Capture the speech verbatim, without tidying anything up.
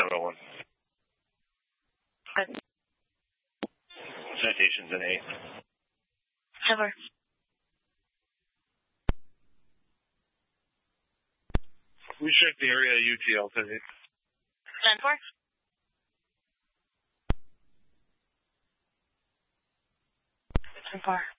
seven oh one. Good. Citations in eight. Cover. We checked the area U T L today. ten four. ten four.